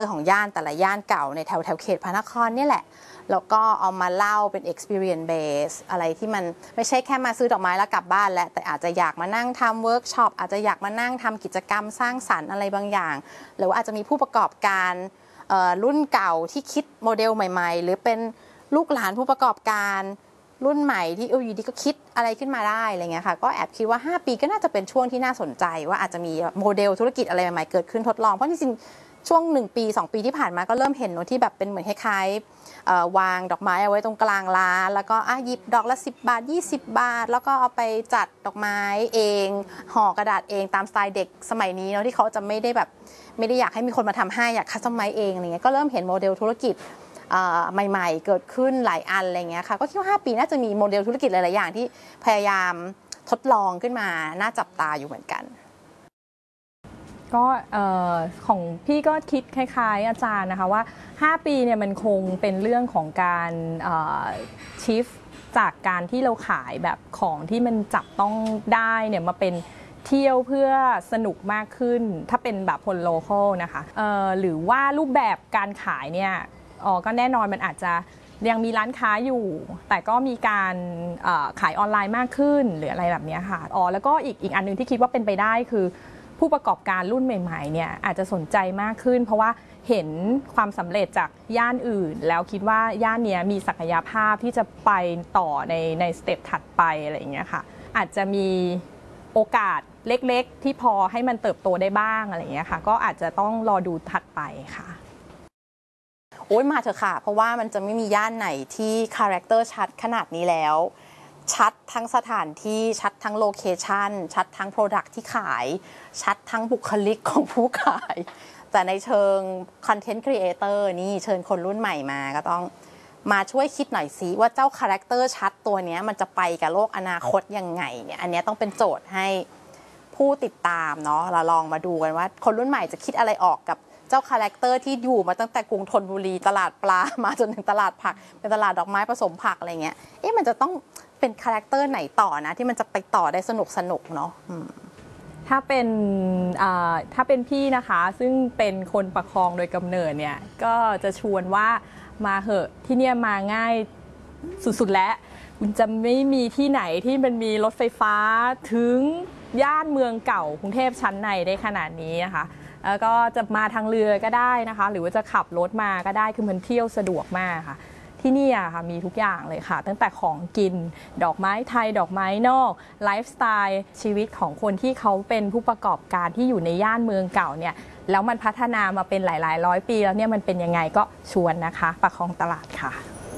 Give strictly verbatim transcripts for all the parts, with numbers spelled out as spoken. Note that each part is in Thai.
ของย่านแต่ละย่านเก่าในแถวแถวเขตพระนครนี่แหละแล้วก็เอามาเล่าเป็น experience base อะไรที่มันไม่ใช่แค่มาซื้อดอกไม้แล้วกลับบ้านแหละแต่อาจจะอยากมานั่งทำเวิร์กช็อปอาจจะอยากมานั่งทำกิจกรรมสร้างสรรค์อะไรบางอย่างหรือว่าอาจจะมีผู้ประกอบการรุ่นเก่าที่คิดโมเดลใหม่ๆหรือเป็นลูกหลานผู้ประกอบการรุ่นใหม่ที่อยู่ดีก็คิดอะไรขึ้นมาได้อะไรเงี้ยค่ะก็แอบคิดว่าห้าปีก็น่าจะเป็นช่วงที่น่าสนใจว่าอาจจะมีโมเดลธุรกิจอะไรใหม่ๆเกิดขึ้นทดลองเพราะจริงๆช่วงหนึ่งปีสองปีที่ผ่านมาก็เริ่มเห็นโน้ตที่แบบเป็นเหมือนคล้ายๆวางดอกไม้เอาไว้ตรงกลางร้านแล้วก็อ่ะหยิบดอกละสิบบาทยี่สิบบาทแล้วก็เอาไปจัดดอกไม้เองห่อกระดาษเองตามสไตล์เด็กสมัยนี้เนาะที่เขาจะไม่ได้แบบไม่ได้อยากให้มีคนมาทำให้อยากคัสตอมไมซ์เองอะไรเงี้ยก็เริ่มเห็นโมเดลธุรกิจใหม่ๆเกิดขึ้นหลายอันอะไรเงี้ยค่ะก็คิดว่าห้าปีน่าจะมีโมเดลธุรกิจหลายๆอย่างที่พยายามทดลองขึ้นมาน่าจับตาอยู่เหมือนกันก็ของพี่ก็คิดคล้ายๆอาจารย์นะคะว่าห้าปีเนี่ยมันคงเป็นเรื่องของการชิฟจากการที่เราขายแบบของที่มันจับต้องได้เนี่ยมาเป็นเที่ยวเพื่อสนุกมากขึ้นถ้าเป็นแบบคนโลคอลนะคะหรือว่ารูปแบบการขายเนี่ยอ๋อก็แน่นอนมันอาจจะยังมีร้านค้าอยู่แต่ก็มีการขายออนไลน์มากขึ้นหรืออะไรแบบนี้ค่ะอ๋อแล้วก็อีกอีกอันนึงที่คิดว่าเป็นไปได้คือผู้ประกอบการรุ่นใหม่ๆเนี่ยอาจจะสนใจมากขึ้นเพราะว่าเห็นความสำเร็จจากย่านอื่นแล้วคิดว่าย่านนี้มีศักยภาพที่จะไปต่อในในสเต็ปถัดไปอะไรอย่างเงี้ยค่ะอาจจะมีโอกาสเล็กๆที่พอให้มันเติบโตได้บ้างอะไรอย่างเงี้ยค่ะก็อาจจะต้องรอดูถัดไปค่ะโอ้ยมาเถอะค่ะเพราะว่ามันจะไม่มีย่านไหนที่คาแรคเตอร์ชัดขนาดนี้แล้วชัดทั้งสถานที่ชัดทั้งโลเคชันชัดทั้งโปรดักที่ขายชัดทั้งบุคลิกของผู้ขายแต่ในเชิงคอนเทนต์ครีเอเตอร์นี่เชิญคนรุ่นใหม่มาก็ต้องมาช่วยคิดหน่อยสิว่าเจ้าคาแรคเตอร์ชัดตัวนี้มันจะไปกับโลกอนาคตยังไงเนี่ยอันนี้ต้องเป็นโจทย์ให้ผู้ติดตามเนาะเราลองมาดูกันว่าคนรุ่นใหม่จะคิดอะไรออกกับเจ้าคาแรคเตอร์ที่อยู่มาตั้งแต่กรุงธนบุรีตลาดปลามาจนถึงตลาดผักเป็นตลาดดอกไม้ผสมผักอะไรเงี้ยเอ๊ะมันจะต้องเป็นคาแรคเตอร์ไหนต่อนะที่มันจะไปต่อได้สนุกสนุกเนาะถ้าเป็นถ้าเป็นพี่นะคะซึ่งเป็นคนประคองโดยกำเนิดเนี่ยก็จะชวนว่ามาเหอะที่เนี่ยมาง่ายสุดๆแล้วคุณจะไม่มีที่ไหนที่มันมีรถไฟฟ้าถึงย่านเมืองเก่ากรุงเทพชั้นในได้ขนาดนี้นะคะแล้วก็จะมาทางเรือก็ได้นะคะหรือว่าจะขับรถมาก็ได้คือมันเที่ยวสะดวกมากค่ะที่นี่อะค่ะมีทุกอย่างเลยค่ะตั้งแต่ของกินดอกไม้ไทยดอกไม้นอกไลฟ์สไตล์ชีวิตของคนที่เขาเป็นผู้ประกอบการที่อยู่ในย่านเมืองเก่าเนี่ยแล้วมันพัฒนามาเป็นหลายๆร้อยปีแล้วเนี่ยมันเป็นยังไงก็ชวนนะคะปากคลองตลาดค่ะ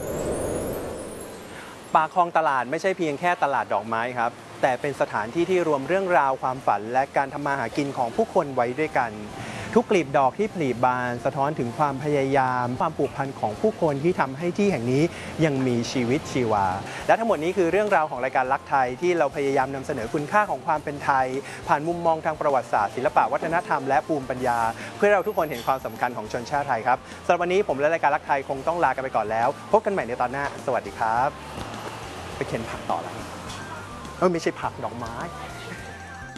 ปากคลองตลาดไม่ใช่เพียงแค่ตลาดดอกไม้ครับแต่เป็นสถานที่ที่รวมเรื่องราวความฝันและการทำมาหากินของผู้คนไว้ด้วยกันทุกกลีบดอกที่ผลิบานสะท้อนถึงความพยายามความผูกพันของผู้คนที่ทำให้ที่แห่งนี้ยังมีชีวิตชีวาและทั้งหมดนี้คือเรื่องราวของรายการลักไทยที่เราพยายามนำเสนอคุณค่าของความเป็นไทยผ่านมุมมองทางประวัติศาสตร์ศิลปะวัฒนธรรมและภูมิปัญญาเพื่อเราทุกคนเห็นความสำคัญของชนชาติไทยครับสำหรับวันนี้ผมและรายการลักไทยคงต้องลากันไปก่อนแล้วพบกันใหม่ในตอนหน้าสวัสดีครับไปเข็นผักต่อแล้วเออไม่ใช่ผักดอกไม้